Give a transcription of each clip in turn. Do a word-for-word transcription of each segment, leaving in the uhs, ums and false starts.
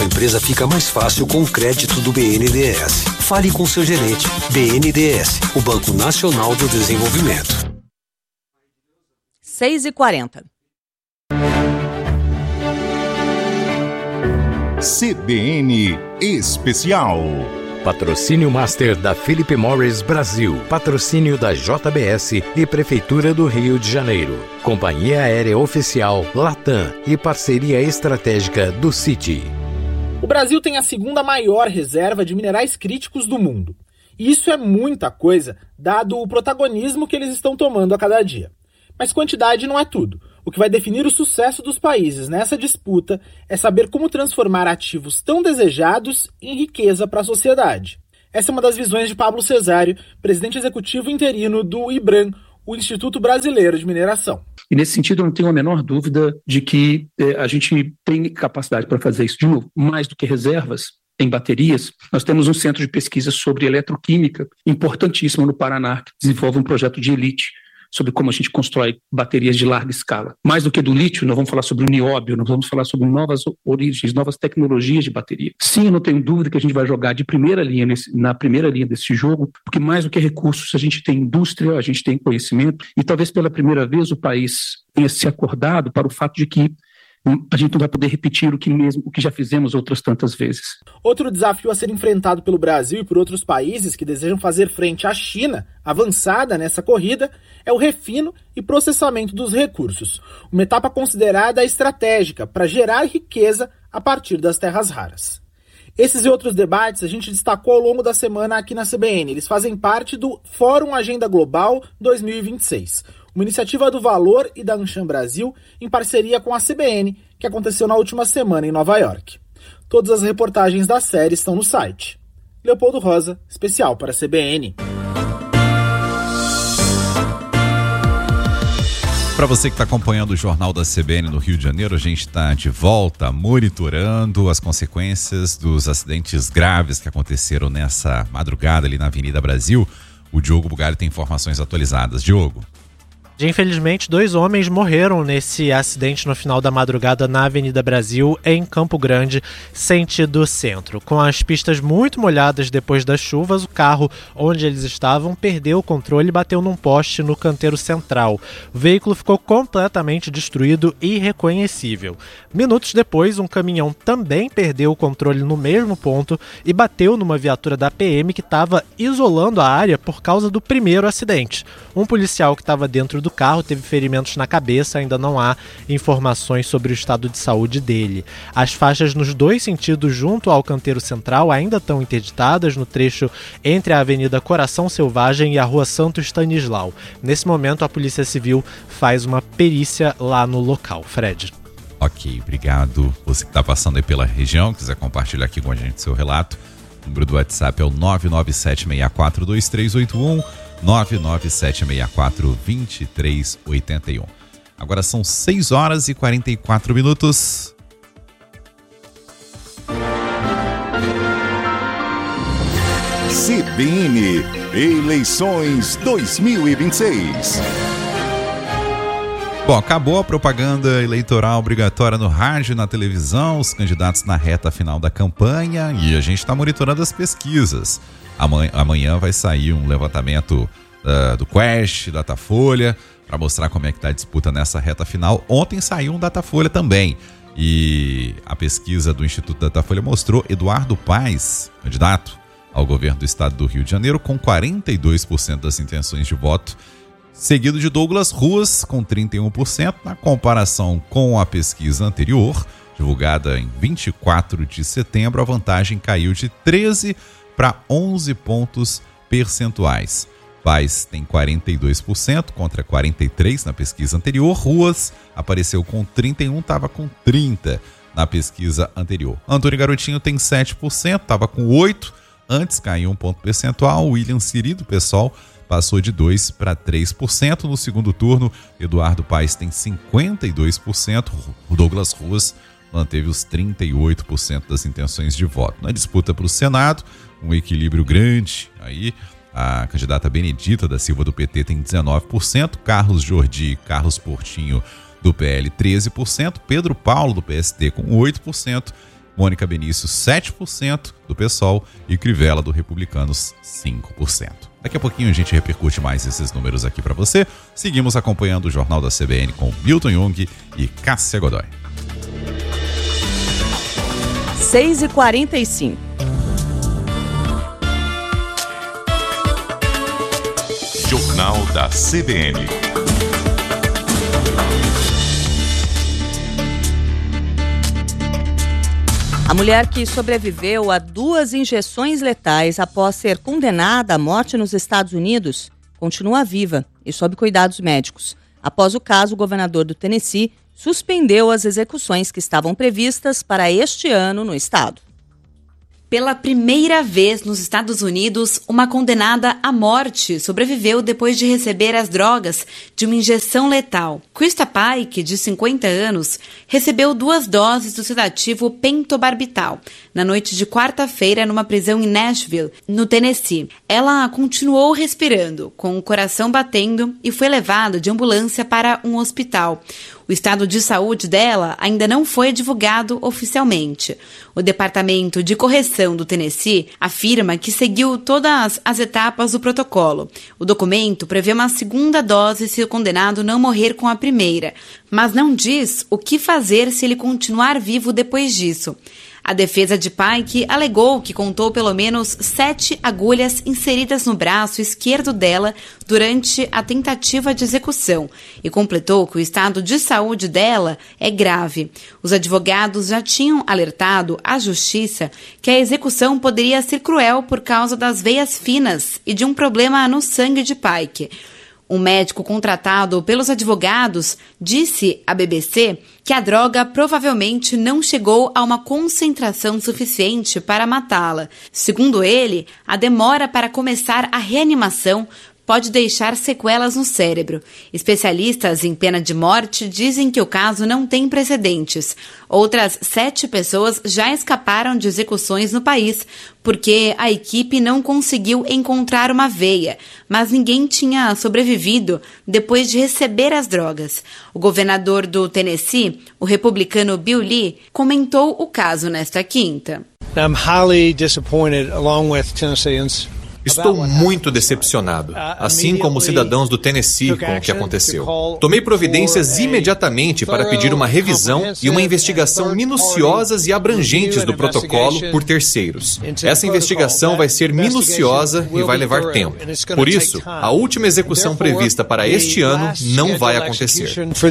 sua empresa fica mais fácil com o crédito do B N D E S. Fale com seu gerente. B N D E S, o Banco Nacional do Desenvolvimento. seis e quarenta. C B N Especial. Patrocínio Master da Philip Morris Brasil. Patrocínio da J B S e Prefeitura do Rio de Janeiro. Companhia Aérea Oficial Latam e parceria estratégica do Citi. O Brasil tem a segunda maior reserva de minerais críticos do mundo. E isso é muita coisa, dado o protagonismo que eles estão tomando a cada dia. Mas quantidade não é tudo. O que vai definir o sucesso dos países nessa disputa é saber como transformar ativos tão desejados em riqueza para a sociedade. Essa é uma das visões de Pablo Cesário, presidente executivo interino do IBRAM, o Instituto Brasileiro de Mineração. E nesse sentido eu não tenho a menor dúvida de que eh, a gente tem capacidade para fazer isso. De novo, mais do que reservas em baterias, nós temos um centro de pesquisa sobre eletroquímica importantíssimo no Paraná, que desenvolve um projeto de elite sobre como a gente constrói baterias de larga escala. Mais do que do lítio, nós vamos falar sobre o nióbio, nós vamos falar sobre novas origens, novas tecnologias de bateria. Sim, eu não tenho dúvida que a gente vai jogar de primeira linha nesse, na primeira linha desse jogo, porque mais do que recursos, a gente tem indústria, a gente tem conhecimento, e talvez pela primeira vez o país tenha se acordado para o fato de que a gente não vai poder repetir o que mesmo, o que já fizemos outras tantas vezes. Outro desafio a ser enfrentado pelo Brasil e por outros países que desejam fazer frente à China, avançada nessa corrida, é o refino e processamento dos recursos, uma etapa considerada estratégica para gerar riqueza a partir das terras raras. Esses e outros debates a gente destacou ao longo da semana aqui na C B N. Eles fazem parte do Fórum Agenda Global dois mil e vinte e seis, uma iniciativa do Valor e da Anshan Brasil em parceria com a C B N, que aconteceu na última semana em Nova York. Todas as reportagens da série estão no site. Leopoldo Rosa, especial para a C B N. Para você que está acompanhando o Jornal da C B N no Rio de Janeiro, a gente está de volta monitorando as consequências dos acidentes graves que aconteceram nessa madrugada ali na Avenida Brasil. O Diogo Bugalho tem informações atualizadas. Diogo. Infelizmente, dois homens morreram nesse acidente no final da madrugada na Avenida Brasil, em Campo Grande, sentido centro. Com as pistas muito molhadas depois das chuvas, o carro onde eles estavam perdeu o controle e bateu num poste no canteiro central. O veículo ficou completamente destruído e irreconhecível. Minutos depois, um caminhão também perdeu o controle no mesmo ponto e bateu numa viatura da P M que estava isolando a área por causa do primeiro acidente. Um policial que estava dentro do carro teve ferimentos na cabeça, ainda não há informações sobre o estado de saúde dele. As faixas nos dois sentidos junto ao canteiro central ainda estão interditadas no trecho entre a Avenida Coração Selvagem e a Rua Santo Stanislau. Nesse momento, a Polícia Civil faz uma perícia lá no local. Fred. Ok, obrigado. Você que está passando aí pela região, quiser compartilhar aqui com a gente seu relato, o número do WhatsApp é o nove nove sete seis quatro dois três oito um, nove nove sete seis quatro dois três oito um. Agora são seis horas e quarenta e quatro minutos. C B N Eleições dois mil e vinte e seis. Bom, acabou a propaganda eleitoral obrigatória no rádio e na televisão, os candidatos na reta final da campanha, e a gente está monitorando as pesquisas. Amanhã, amanhã vai sair um levantamento uh, do Quest, Datafolha, para mostrar como é que está a disputa nessa reta final. Ontem saiu um Datafolha também, e a pesquisa do Instituto Datafolha mostrou Eduardo Paes, candidato ao governo do estado do Rio de Janeiro, com quarenta e dois por cento das intenções de voto, seguido de Douglas Ruas, com trinta e um por cento, na comparação com a pesquisa anterior, divulgada em vinte e quatro de setembro, a vantagem caiu de treze para onze pontos percentuais. Paes tem quarenta e dois por cento contra quarenta e três por cento na pesquisa anterior, Ruas apareceu com trinta e um por cento, estava com trinta por cento na pesquisa anterior. Antônio Garotinho tem sete por cento, estava com oito por cento, antes caiu um ponto percentual. William Siri, do PSOL, passou de dois por cento para três por cento. No segundo turno, Eduardo Paes tem cinquenta e dois por cento. O Douglas Ruas manteve os trinta e oito por cento das intenções de voto. Na disputa para o Senado, um equilíbrio grande. Aí, a candidata Benedita da Silva, do P T, tem dezenove por cento. Carlos Jordi e Carlos Portinho, do P L, treze por cento. Pedro Paulo, do P S T, com oito por cento. Mônica Benício, sete por cento do PSOL e Crivella, do Republicanos, cinco por cento. Daqui a pouquinho a gente repercute mais esses números aqui para você. Seguimos acompanhando o Jornal da C B N com Milton Jung e Cássia Godoy. seis e quarenta e cinco. Jornal da C B N. A mulher que sobreviveu a duas injeções letais após ser condenada à morte nos Estados Unidos continua viva e sob cuidados médicos. Após o caso, o governador do Tennessee suspendeu as execuções que estavam previstas para este ano no estado. Pela primeira vez nos Estados Unidos, uma condenada à morte sobreviveu depois de receber as drogas de uma injeção letal. Krista Pike, de cinquenta anos, recebeu duas doses do sedativo pentobarbital na noite de quarta-feira numa prisão em Nashville, no Tennessee. Ela continuou respirando, com o coração batendo, e foi levada de ambulância para um hospital. O estado de saúde dela ainda não foi divulgado oficialmente. O Departamento de Correção do Tennessee afirma que seguiu todas as etapas do protocolo. O documento prevê uma segunda dose se o condenado não morrer com a primeira, mas não diz o que fazer se ele continuar vivo depois disso. A defesa de Pike alegou que contou pelo menos sete agulhas inseridas no braço esquerdo dela durante a tentativa de execução e completou que o estado de saúde dela é grave. Os advogados já tinham alertado a justiça que a execução poderia ser cruel por causa das veias finas e de um problema no sangue de Pike. Um médico contratado pelos advogados disse à B B C que a droga provavelmente não chegou a uma concentração suficiente para matá-la. Segundo ele, a demora para começar a reanimação pode deixar sequelas no cérebro. Especialistas em pena de morte dizem que o caso não tem precedentes. Outras sete pessoas já escaparam de execuções no país porque a equipe não conseguiu encontrar uma veia, mas ninguém tinha sobrevivido depois de receber as drogas. O governador do Tennessee, o republicano Bill Lee, comentou o caso nesta quinta. I'm highly disappointed along with Tennesseans. Estou muito decepcionado, assim como os cidadãos do Tennessee, com o que aconteceu. Tomei providências imediatamente para pedir uma revisão e uma investigação minuciosas e abrangentes do protocolo por terceiros. Essa investigação vai ser minuciosa e vai levar tempo. Por isso, a última execução prevista para este ano não vai acontecer.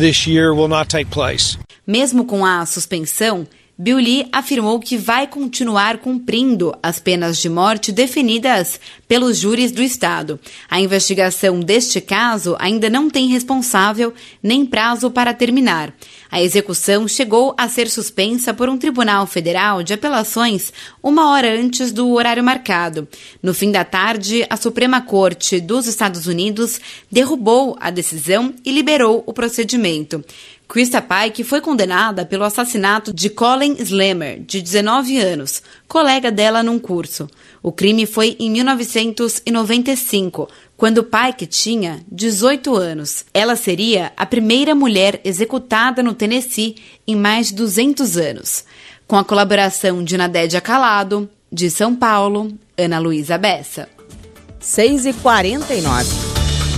Mesmo com a suspensão, Bill Lee afirmou que vai continuar cumprindo as penas de morte definidas pelos júris do estado. A investigação deste caso ainda não tem responsável nem prazo para terminar. A execução chegou a ser suspensa por um tribunal federal de apelações uma hora antes do horário marcado. No fim da tarde, a Suprema Corte dos Estados Unidos derrubou a decisão e liberou o procedimento. Krista Pike foi condenada pelo assassinato de Colin Slammer, de dezenove anos, colega dela num curso. O crime foi em mil novecentos e noventa e cinco, quando Pike tinha dezoito anos. Ela seria a primeira mulher executada no Tennessee em mais de duzentos anos. Com a colaboração de Nadédia Calado, de São Paulo, Ana Luísa Bessa. seis e quarenta e nove.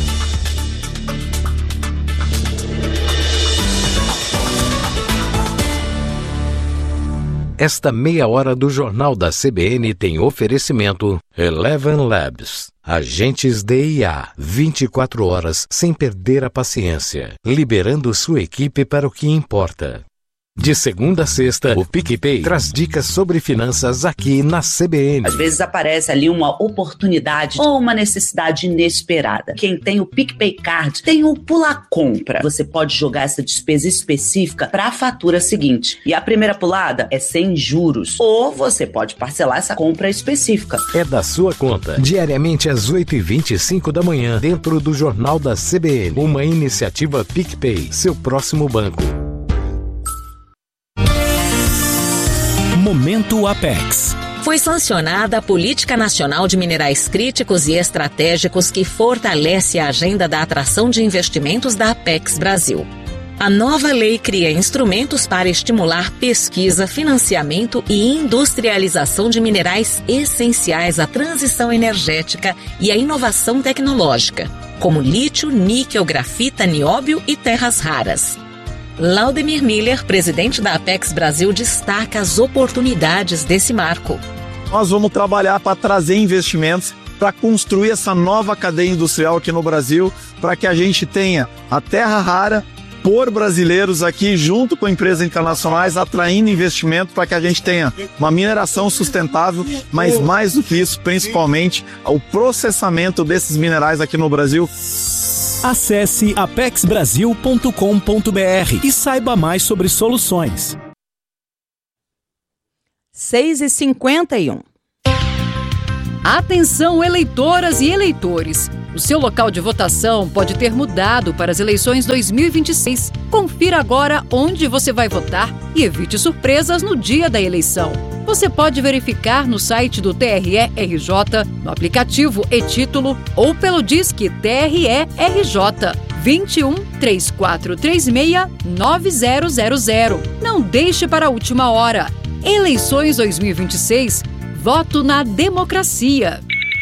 Esta meia hora do Jornal da C B N tem oferecimento Eleven Labs. Agentes de I A, vinte e quatro horas sem perder a paciência, liberando sua equipe para o que importa. De segunda a sexta, o PicPay traz dicas sobre finanças aqui na C B N. Às vezes aparece ali uma oportunidade ou uma necessidade inesperada. Quem tem o PicPay Card tem o Pula Compra. Você pode jogar essa despesa específica para a fatura seguinte. E a primeira pulada é sem juros. Ou você pode parcelar essa compra específica. É da sua conta. Diariamente às oito e vinte e cinco da manhã, dentro do Jornal da C B N. Uma iniciativa PicPay, seu próximo banco. Momento Apex. Foi sancionada a Política Nacional de Minerais Críticos e Estratégicos que fortalece a agenda da atração de investimentos da Apex Brasil. A nova lei cria instrumentos para estimular pesquisa, financiamento e industrialização de minerais essenciais à transição energética e à inovação tecnológica, como lítio, níquel, grafita, nióbio e terras raras. Laudemir Miller, presidente da Apex Brasil, destaca as oportunidades desse marco. Nós vamos trabalhar para trazer investimentos, para construir essa nova cadeia industrial aqui no Brasil, para que a gente tenha a terra rara por brasileiros aqui, junto com empresas internacionais, atraindo investimento para que a gente tenha uma mineração sustentável, mas mais do que isso, principalmente, o processamento desses minerais aqui no Brasil. Acesse apex brasil ponto com ponto b r e saiba mais sobre soluções. seis e cinquenta e um. Atenção, eleitoras e eleitores! O seu local de votação pode ter mudado para as eleições dois mil e vinte e seis. Confira agora onde você vai votar e evite surpresas no dia da eleição. Você pode verificar no site do T R E R J, no aplicativo e-Título ou pelo Disque T R E R J vinte e um, três quatro três seis, nove zero zero zero. Não deixe para a última hora. Eleições dois mil e vinte e seis. Voto na democracia.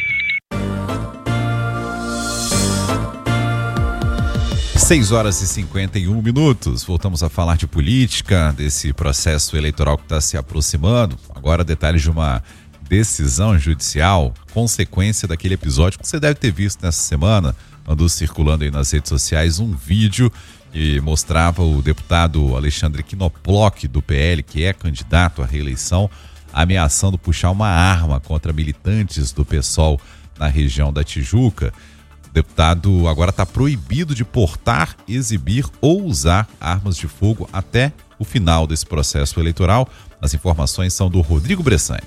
seis horas e cinquenta e um minutos. Voltamos a falar de política, desse processo eleitoral que está se aproximando. Agora, detalhes de uma decisão judicial, consequência daquele episódio que você deve ter visto nessa semana. Andou circulando aí nas redes sociais um vídeo que mostrava o deputado Alexandre Knoploch, do P L, que é candidato à reeleição, ameaçando puxar uma arma contra militantes do PSOL na região da Tijuca. O deputado agora está proibido de portar, exibir ou usar armas de fogo até o final desse processo eleitoral. As informações são do Rodrigo Bressani.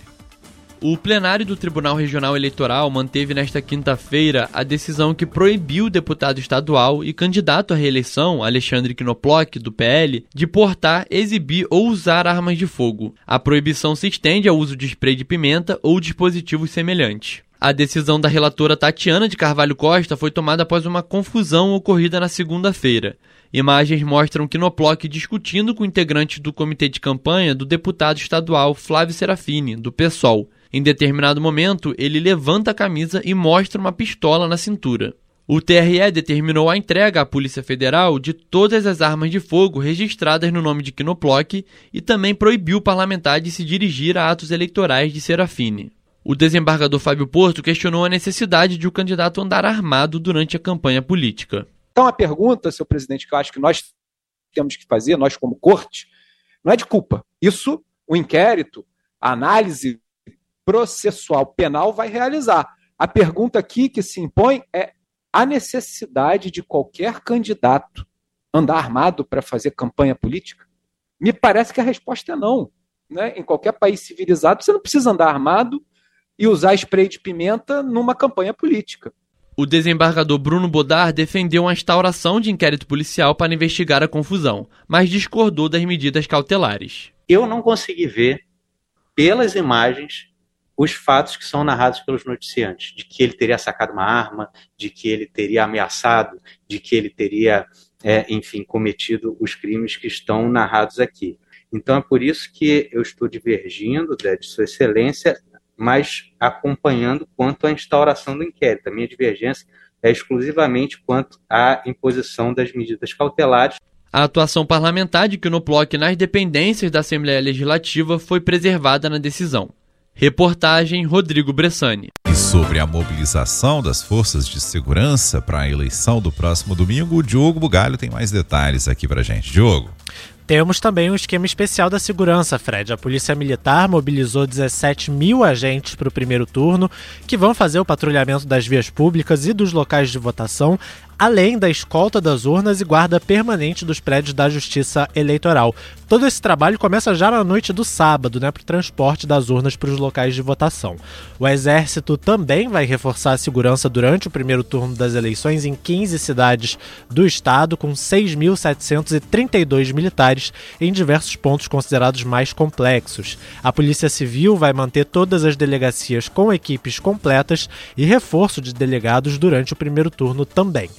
O plenário do Tribunal Regional Eleitoral manteve nesta quinta-feira a decisão que proibiu o deputado estadual e candidato à reeleição, Alexandre Knoploch, do P L, de portar, exibir ou usar armas de fogo. A proibição se estende ao uso de spray de pimenta ou dispositivos semelhantes. A decisão da relatora Tatiana de Carvalho Costa foi tomada após uma confusão ocorrida na segunda-feira. Imagens mostram Knoploch discutindo com integrantes do comitê de campanha do deputado estadual Flávio Serafini, do PSOL. Em determinado momento, ele levanta a camisa e mostra uma pistola na cintura. O T R E determinou a entrega à Polícia Federal de todas as armas de fogo registradas no nome de Knoploch e também proibiu o parlamentar de se dirigir a atos eleitorais de Serafini. O desembargador Fábio Porto questionou a necessidade de o candidato andar armado durante a campanha política. Então a pergunta, senhor presidente, que eu acho que nós temos que fazer, nós como corte, não é de culpa. Isso, o inquérito, a análise processual penal vai realizar. A pergunta aqui que se impõe é a necessidade de qualquer candidato andar armado para fazer campanha política? Me parece que a resposta é não. Né? Em qualquer país civilizado, você não precisa andar armado e usar spray de pimenta numa campanha política. O desembargador Bruno Bodar defendeu a instauração de inquérito policial para investigar a confusão, mas discordou das medidas cautelares. Eu não consegui ver, pelas imagens, os fatos que são narrados pelos noticiantes, de que ele teria sacado uma arma, de que ele teria ameaçado, de que ele teria, é, enfim, cometido os crimes que estão narrados aqui. Então é por isso que eu estou divergindo de, de Sua Excelência, mas acompanhando quanto à instauração do inquérito. A minha divergência é exclusivamente quanto à imposição das medidas cautelares. A atuação parlamentar de Knoploch nas dependências da Assembleia Legislativa foi preservada na decisão. Reportagem Rodrigo Bressani. E sobre a mobilização das forças de segurança para a eleição do próximo domingo, o Diogo Bugalho tem mais detalhes aqui pra gente. Diogo. Temos também um esquema especial da segurança, Fred. A Polícia Militar mobilizou dezessete mil agentes para o primeiro turno, que vão fazer o patrulhamento das vias públicas e dos locais de votação, além da escolta das urnas e guarda permanente dos prédios da Justiça Eleitoral. Todo esse trabalho começa já na noite do sábado, né, para o transporte das urnas para os locais de votação. O Exército também vai reforçar a segurança durante o primeiro turno das eleições em quinze cidades do estado, com seis mil setecentos e trinta e dois militares em diversos pontos considerados mais complexos. A Polícia Civil vai manter todas as delegacias com equipes completas e reforço de delegados durante o primeiro turno também.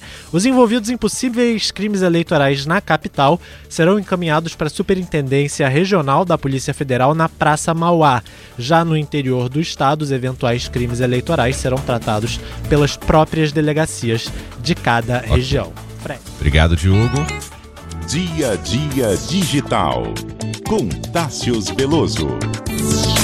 Os envolvidos em possíveis crimes eleitorais na capital serão encaminhados para a Superintendência Regional da Polícia Federal na Praça Mauá. Já no interior do estado, os eventuais crimes eleitorais serão tratados pelas próprias delegacias de cada okay. região. Fred. Obrigado, Diogo. Dia a Dia Digital, com Tássius Veloso.